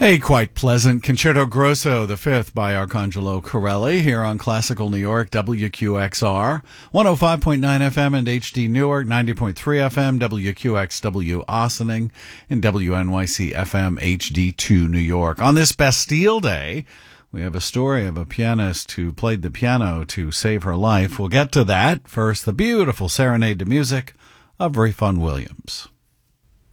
A quite pleasant Concerto Grosso, the fifth by Arcangelo Corelli, here on Classical New York, WQXR, 105.9 FM and HD Newark, 90.3 FM, WQXW Ossining, and WNYC FM HD2 New York. On this Bastille Day, we have a story of a pianist who played the piano to save her life. We'll get to that. First, the beautiful Serenade to Music of Rayfun Williams.